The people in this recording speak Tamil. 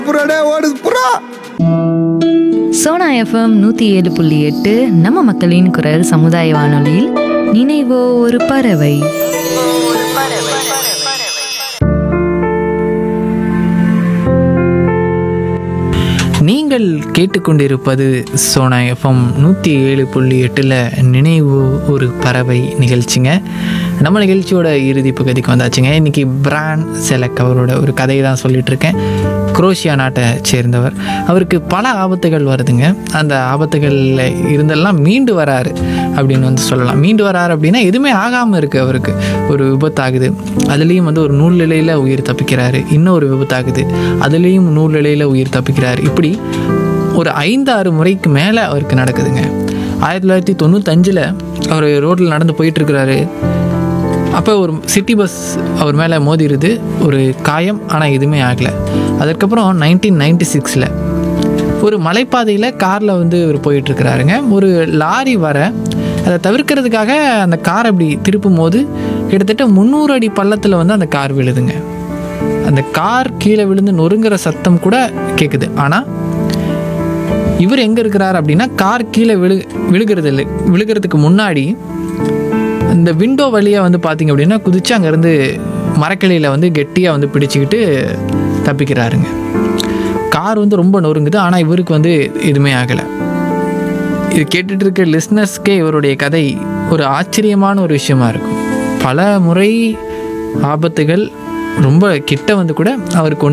புறாடே ஓடுது புறா. சோனா எஃப்எம் 107.8 நம்ம மக்களின் குரல் சமுதாய வானொலியில் நினைவோ ஒரு பறவை. நீங்கள் கேட்டுக்கொண்டிருப்பது சோனா எஃப்எம் 107.8 நினைவு ஒரு பறவை நிகழ்ச்சிங்க. நம்ம நிகழ்ச்சியோட இறுதி பகுதிக்கு வந்தாச்சுங்க. இன்றைக்கி பிரான் செலக் அவரோட ஒரு கதையை தான் சொல்லிகிட்டு இருக்கேன். குரோஷியா நாட்டை சேர்ந்தவர். அவருக்கு பல ஆபத்துகள் வருதுங்க. அந்த ஆபத்துகளில் இருந்தெல்லாம் மீண்டு வராரு அப்படின்னு வந்து சொல்லலாம். மீண்டு வராரு அப்படின்னா எதுவுமே ஆகாமல் இருக்குது. அவருக்கு ஒரு விபத்தாகுது, அதுலேயும் வந்து ஒரு நூல்நிலையில் உயிர் தப்பிக்கிறாரு. இன்னொரு விபத்தாகுது, அதுலேயும் நூல்நிலையில் உயிர் தப்பிக்கிறாரு. இப்படி ஒரு 5-6 முறைக்கு மேலே அவருக்கு நடக்குதுங்க. 1995 அவர் ரோட்டில் நடந்து போயிட்டுருக்கிறாரு. அப்போ ஒரு சிட்டி பஸ் அவர் மேலே மோதிடுது. ஒரு காயம், ஆனால் எதுவுமே ஆகலை. அதுக்கப்புறம் 1996 ஒரு மலைப்பாதையில் காரில் வந்து இவர் போயிட்டுருக்கிறாருங்க. ஒரு லாரி வர அதை தவிர்க்கிறதுக்காக அந்த கார் அப்படி திருப்பும் போது கிட்டத்தட்ட 300 அடி பள்ளத்தில் வந்து அந்த கார் விழுதுங்க. அந்த கார் கீழே விழுந்து நொறுங்குற சத்தம் கூட கேட்குது. ஆனால் இவர் எங்கே இருக்கிறார் அப்படின்னா, கார் கீழே விழுகிறதுக்கு முன்னாடி இந்த விண்டோ வழியாக வந்து பார்த்திங்க அப்படின்னா குதிச்சு அங்கேருந்து மரக்கிளையில் வந்து கெட்டியாக வந்து பிடிச்சிக்கிட்டு தப்பிக்கிறாருங்க. கார் வந்து ரொம்ப நொறுங்குது, ஆனால் இவருக்கு வந்து எதுவுமே ஆகலை. இது கேட்டுட்டு இருக்க லிஸ்னர்ஸ்க்கே இவருடைய கதை ஒரு ஆச்சரியமான ஒரு விஷயமா இருக்கும். பல முறை ஆபத்துகள் ரொம்ப கிட்ட வந்து கூட அவர்